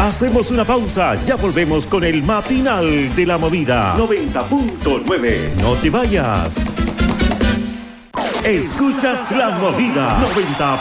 Hacemos una pausa, ya volvemos con el matinal de la movida 90.9. No te vayas. Escuchas la movida